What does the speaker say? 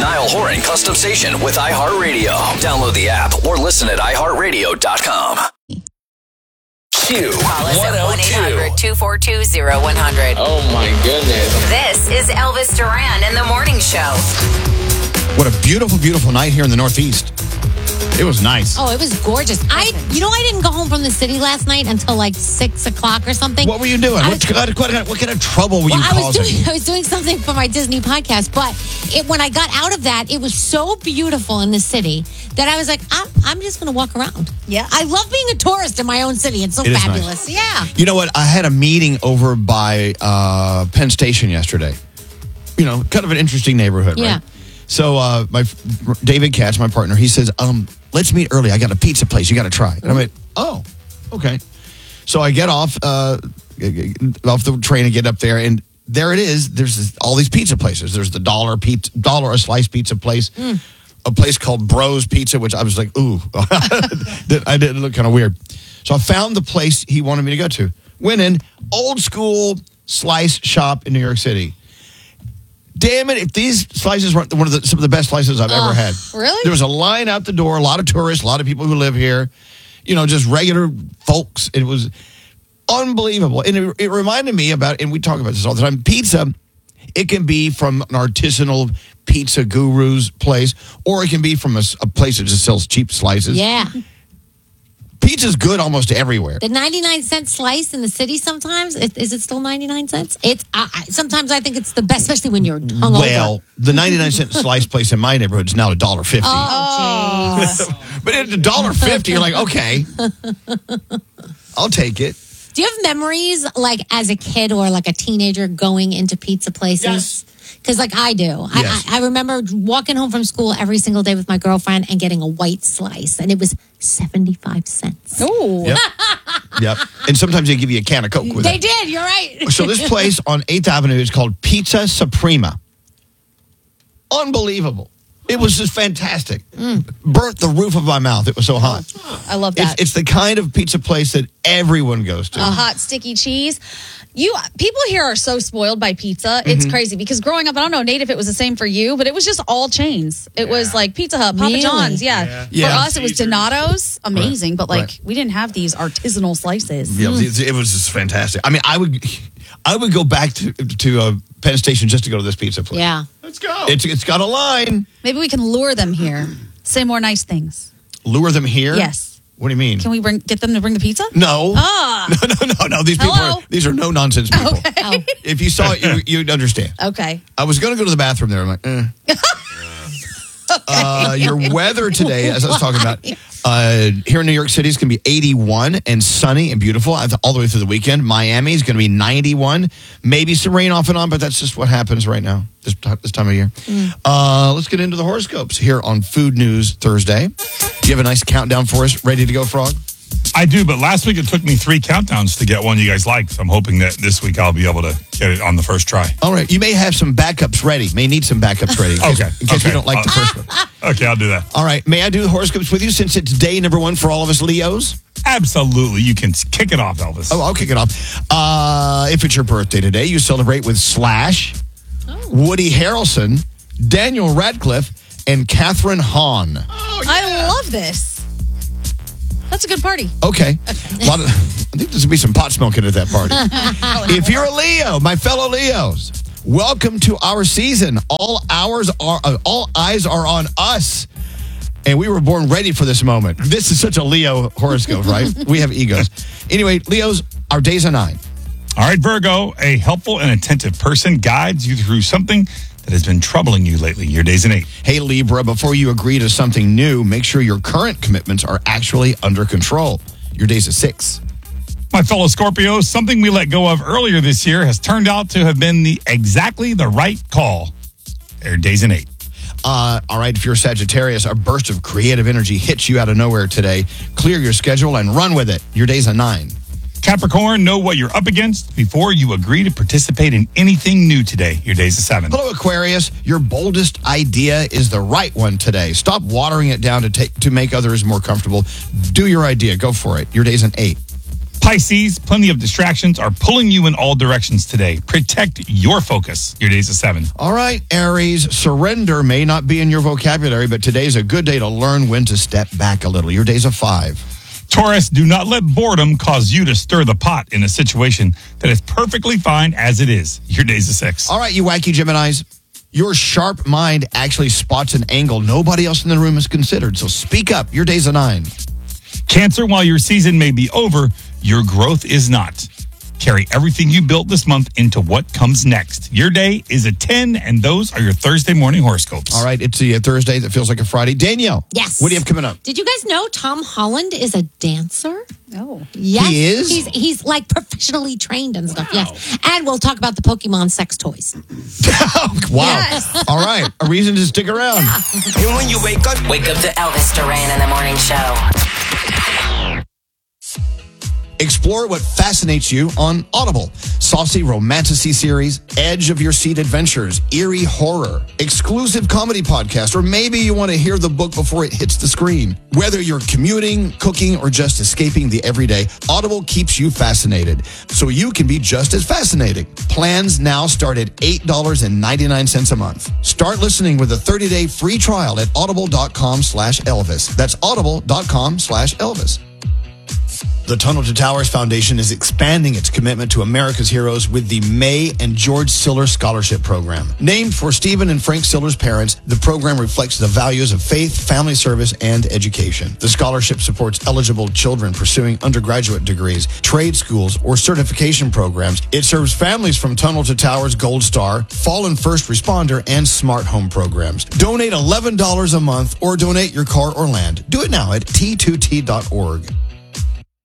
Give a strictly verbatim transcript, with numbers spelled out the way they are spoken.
Niall Horan Custom Station with iHeartRadio. Download the app or listen at i heart radio dot com. Q Call us at one eight one oh hundred two. two four two oh one hundred. Oh, my goodness. This is Elvis Duran in the Morning Show. What a beautiful, beautiful night here in the Northeast. It was nice. Oh, it was gorgeous. I, you know, I didn't go home from the city last night until like six o'clock or something. What were you doing? I What, was- kind of, what, kind of, what kind of trouble were Well, you I was causing? doing I was doing something for my Disney podcast, but it, when I got out of that, it was so beautiful in the city that I was like, I'm, I'm just going to walk around. Yeah. I love being a tourist in my own city. It's so It is fabulous. Yeah. You know what? I had a meeting over by uh, Penn Station yesterday. You know, kind of an interesting neighborhood, Yeah. right? So uh, my David Katz, my partner, he says, um, let's meet early. I got a pizza place you got to try. And I'm like, oh, okay. So I get off uh, off the train and get up there, and there it is. There's this, all these pizza places. There's the dollar pizza, dollar a slice pizza place, Mm. a place called Bros Pizza, which I was like, ooh, I didn't look kind of weird. So I found the place he wanted me to go to. Went in, old school slice shop in New York City. Damn it, if these slices weren't one of the, some of the best slices I've ever Oh, had. really? There was a line out the door, a lot of tourists, a lot of people who live here, you know, just regular folks. It was unbelievable. And it, it reminded me about, and we talk about this all the time, pizza, it can be from an artisanal pizza guru's place, or it can be from a, a place that just sells cheap slices. Yeah. Pizza's good almost everywhere. The ninety-nine cent slice in the city sometimes, is, is it still ninety-nine cents? It's I, I, sometimes I think it's the best, especially when you're hungover. Well, the ninety-nine cent slice place in my neighborhood is now one dollar fifty. Oh, jeez. But at one dollar fifty, you're like, okay, I'll take it. Do you have memories, like, as a kid or, like, a teenager going into pizza places? Because, like, I do. Yes. I, I, I remember walking home from school every single day with my girlfriend and getting a white slice, and it was seventy-five cents. Ooh. Yep. Yep. And sometimes they give you a can of Coke with They it. did, you're right. So this place on eighth Avenue is called Pizza Suprema. Unbelievable. It was just fantastic. Burnt the roof of my mouth. It was so hot. I love It's, that. it's the kind of pizza place that everyone goes to. a hot sticky cheese. You people here are so spoiled by pizza. It's Mm-hmm. crazy because growing up, I don't know, Nate, if it was the same for you, but it was just all chains. It was like Pizza Hut, Papa Really? John's, yeah. Yeah. For us, it was Donato's, amazing, but like Right. we didn't have these artisanal slices. Yeah, it, it was just fantastic. I mean, I would, I would go back to to uh, Penn Station just to go to this pizza place. Yeah. Let's go. It's it's got a line. Maybe we can lure them here. Say more nice things. Lure them here. Yes. What do you mean? Can we bring get them to bring the pizza? No. Ah. No, no, no, no. These people Hello? are these are no nonsense people. Oh. If you saw it, you, you'd understand. Okay. I was going to go to the bathroom there. I'm like, eh. uh, your weather today, as I was talking about, uh, here in New York City is going to be eighty-one and sunny and beautiful all the way through the weekend. Miami is going to be ninety-one. Maybe some rain off and on, but that's just what happens right now, this, this time of year. Mm. Uh, let's get into the horoscopes here on Food News Thursday. Do you have a nice countdown for us? Ready to go, Frog? I do, but last week it took me three countdowns to get one you guys liked. So I'm hoping that this week I'll be able to get it on the first try. All right. You may have some backups ready. May need some backups ready. In case, Okay. In case Okay. you don't like the Uh, first one. Okay, I'll do that. All right. May I do the horoscopes with you since it's day number one for all of us Leos? Absolutely. You can kick it off, Elvis. Oh, I'll kick it off. Uh, if it's your birthday today, you celebrate with Slash, Woody Harrelson, Daniel Radcliffe, and Catherine Hahn. I love this. That's a good party. Okay. A lot of, I think there's going to be some pot smoking at that party. If you're a Leo, my fellow Leos, welcome to our season. All hours are, uh, all eyes are on us. And we were born ready for this moment. This is such a Leo horoscope, right? We have egos. Anyway, Leos, our day's a nine. All right, Virgo, a helpful and attentive person guides you through something that has been troubling you lately. Your day's an eight. Hey, Libra, before you agree to something new, make sure your current commitments are actually under control. Your day's a six. My fellow Scorpios, something we let go of earlier this year has turned out to have been the exactly the right call. Their day's an eight. Uh, all right, if you're Sagittarius, a burst of creative energy hits you out of nowhere today. Clear your schedule and run with it. Your day's a nine. Capricorn, know what you're up against before you agree to participate in anything new today. Your day's a seven. Hello, Aquarius. Your boldest idea is the right one today. Stop watering it down to take to make others more comfortable. Do your idea. Go for it. Your day's an eight. Pisces, plenty of distractions are pulling you in all directions today. Protect your focus. Your day's a seven. All right, Aries, surrender may not be in your vocabulary, but today's a good day to learn when to step back a little. Your day's a five. Taurus, do not let boredom cause you to stir the pot in a situation that is perfectly fine as it is. Your day's a six. All right, you wacky Geminis. Your sharp mind actually spots an angle nobody else in the room has considered. So speak up. Your day's a nine. Cancer, while your season may be over, your growth is not. Carry everything you built this month into what comes next. Your day is a ten, and those are your Thursday morning horoscopes. All right, it's a Thursday that feels like a Friday. Danielle. Yes. What do you have coming up? Did you guys know Tom Holland is a dancer? Oh. Yes. He is? He's, he's like professionally trained and stuff. Yes. And we'll talk about the Pokemon sex toys. Wow. Yes. All right, a reason to stick around. And when you wake up, Wake up to Elvis Duran in the morning show. Explore what fascinates you on Audible. Saucy romantasy series, edge of your seat adventures, eerie horror, exclusive comedy podcast, or maybe you want to hear the book before it hits the screen. Whether you're commuting, cooking, or just escaping the everyday, Audible keeps you fascinated so you can be just as fascinating. Plans now start at eight dollars and ninety-nine cents a month. Start listening with a thirty-day free trial at audible.com slash Elvis. That's audible.com slash Elvis. The Tunnel to Towers Foundation is expanding its commitment to America's heroes with the May and George Siller Scholarship Program. Named for Stephen and Frank Siller's parents, the program reflects the values of faith, family service, and education. The scholarship supports eligible children pursuing undergraduate degrees, trade schools, or certification programs. It serves families from Tunnel to Towers Gold Star, Fallen First Responder, and Smart Home programs. Donate eleven dollars a month or donate your car or land. Do it now at T two T dot org.